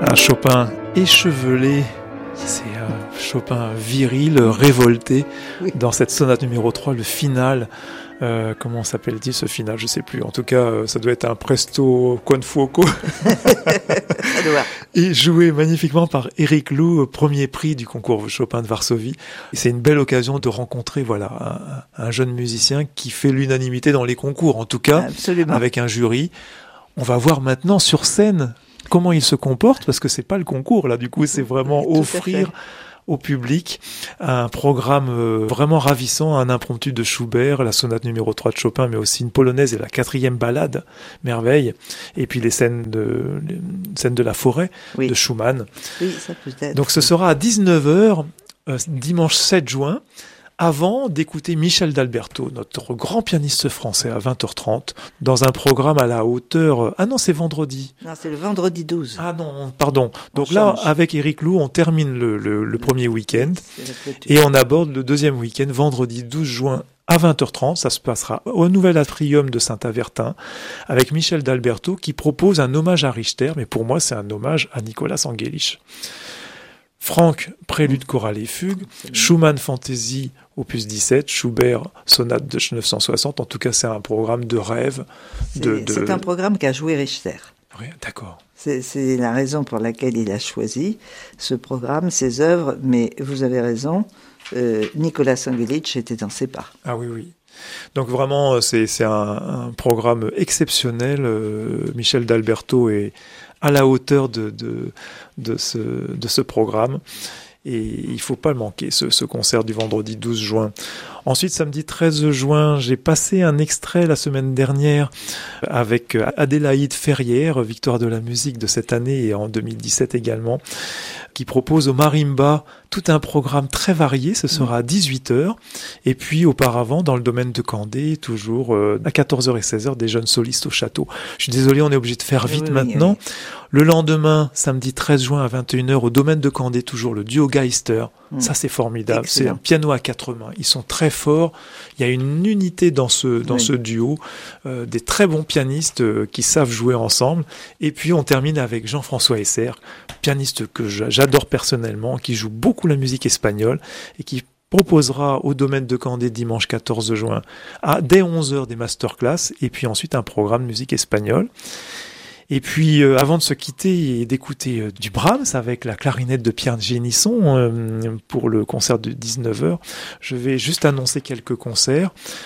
Un Chopin échevelé, c'est un Chopin viril, révolté, Oui. dans cette sonate numéro 3, le final. Comment s'appelle-t-il ce final? Je sais plus. En tout cas, ça doit être un presto con fuoco. Ça doit. Et joué magnifiquement par Eric Lou, premier prix du concours Chopin de Varsovie. Et c'est une belle occasion de rencontrer un jeune musicien qui fait l'unanimité dans les concours, en tout cas, Absolument. avec un jury. On va voir maintenant sur scène comment il se comporte, parce que c'est pas le concours, là, du coup, c'est vraiment Tout à offrir fait. au public un programme vraiment ravissant, un impromptu de Schubert, la sonate numéro 3 de Chopin, mais aussi une polonaise et la 4e ballade, merveille, et puis les scènes de la forêt Oui. de Schumann. Oui, ça peut être. Donc ce sera à 19h, dimanche 7 juin, avant d'écouter Michel d'Alberto, notre grand pianiste français, à 20h30, dans un programme à la hauteur... Ah non, c'est vendredi. Non, c'est le vendredi 12. Ah non, pardon. Donc On là, change. avec Eric Lou, on termine le premier week-end C'est la clôture. et on aborde le deuxième week-end, vendredi 12 juin à 20h30. Ça se passera au Nouvel Atrium de Saint-Avertin avec Michel d'Alberto qui propose un hommage à Richter, mais pour moi, c'est un hommage à Nicolas Angelich. Franck, prélude chorale et fugue, Schumann Fantaisie, opus 17, Schubert, sonate de 960. En tout cas, c'est un programme de rêve. C'est un programme qu'a joué Richter. Oui, d'accord. C'est la raison pour laquelle il a choisi ce programme, ces œuvres, mais vous avez raison, Nicolas Angelich était dans ses pas. Ah oui, oui. Donc vraiment, c'est un programme exceptionnel. Michel d'Alberto est à la hauteur de ce programme. Et il faut pas le manquer, ce concert du vendredi 12 juin. Ensuite, samedi 13 juin, j'ai passé un extrait la semaine dernière avec Adélaïde Ferrière, victoire de la musique de cette année et en 2017 également, qui propose au marimba tout un programme très varié. Ce sera à 18h. Et puis auparavant, dans le domaine de Candé, toujours à 14h et 16h, des jeunes solistes au château. Je suis désolé, on est obligé de faire vite maintenant. Oui. Le lendemain, samedi 13 juin à 21h, au domaine de Candé, toujours le duo Geister. Ça, c'est formidable. Excellent. C'est un piano à 4 mains. Ils sont très forts. Il y a une unité dans ce duo. Des très bons pianistes qui savent jouer ensemble. Et puis, on termine avec Jean-François Esser, pianiste que j'adore personnellement, qui joue beaucoup la musique espagnole et qui proposera au domaine de Candé dimanche 14 juin dès 11h des masterclass et puis ensuite un programme musique espagnole. Et puis, avant de se quitter et d'écouter du Brahms avec la clarinette de Pierre Génisson pour le concert de 19h, je vais juste annoncer quelques concerts.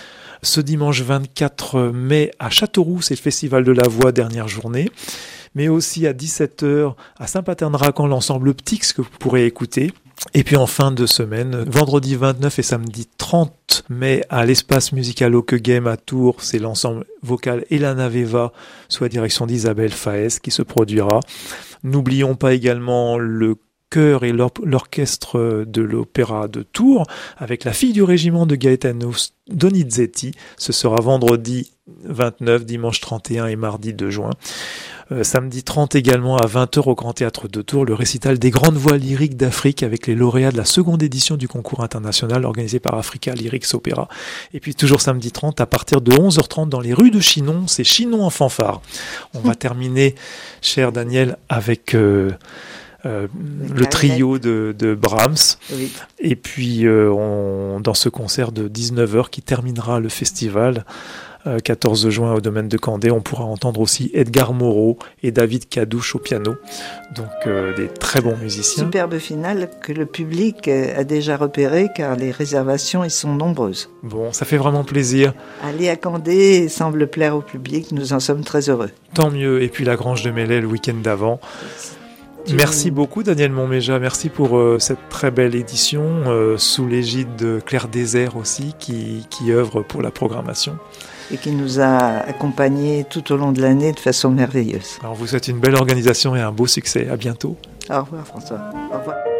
Ce dimanche 24 mai à Châteauroux, c'est le Festival de la Voix, dernière journée. Mais aussi à 17h à Saint-Paterne-Racan, l'ensemble Ptix que vous pourrez écouter. Et puis en fin de semaine, vendredi 29 et samedi 30 mai à l'espace musical Ockeghem à Tours, c'est l'ensemble vocal Elana Veva sous la direction d'Isabelle Faes qui se produira. N'oublions pas également le chœur et l'orchestre de l'opéra de Tours avec la fille du régiment de Gaetano Donizetti. Ce sera vendredi 29, dimanche 31 et mardi 2 juin. Samedi 30 également à 20h au Grand Théâtre de Tours, le récital des grandes voix lyriques d'Afrique avec les lauréats de la seconde édition du concours international organisé par Africa Lyrics Opera. Et puis toujours samedi 30 à partir de 11h30 dans les rues de Chinon, c'est Chinon en fanfare. On va terminer, cher Daniel, avec le trio de Brahms. Oui. Et puis dans ce concert de 19h qui terminera le festival, 14 juin au domaine de Candé, on pourra entendre aussi Edgar Moreau et David Cadouche au piano. Donc des très bons musiciens. Superbe finale que le public a déjà repéré car les réservations y sont nombreuses. Bon, ça fait vraiment plaisir. Aller à Candé semble plaire au public, nous en sommes très heureux. Tant mieux. Et puis la Grange de Melay le week-end d'avant. Merci beaucoup Daniel Montméja, merci pour cette très belle édition sous l'égide de Claire Désert aussi qui œuvre pour la programmation. Et qui nous a accompagnés tout au long de l'année de façon merveilleuse. Alors, on vous souhaite une belle organisation et un beau succès. À bientôt. Au revoir François. Au revoir.